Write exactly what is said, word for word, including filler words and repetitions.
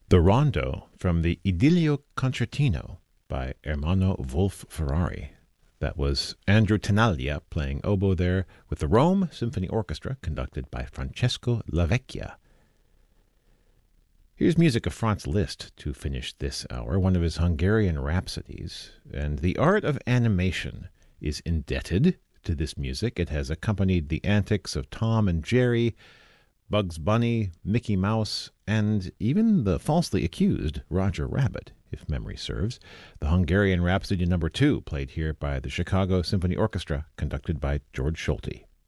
The Rondo from the Idilio Concertino by Ermanno Wolf-Ferrari. That was Andrew Tenaglia playing oboe there with the Rome Symphony Orchestra conducted by Francesco Lavecchia. Here's music of Franz Liszt to finish this hour, one of his Hungarian rhapsodies. And the art of animation is indebted to this music. It has accompanied the antics of Tom and Jerry, Bugs Bunny, Mickey Mouse, and even the falsely accused Roger Rabbit, if memory serves. The Hungarian Rhapsody number two, played here by the Chicago Symphony Orchestra, conducted by George Solti.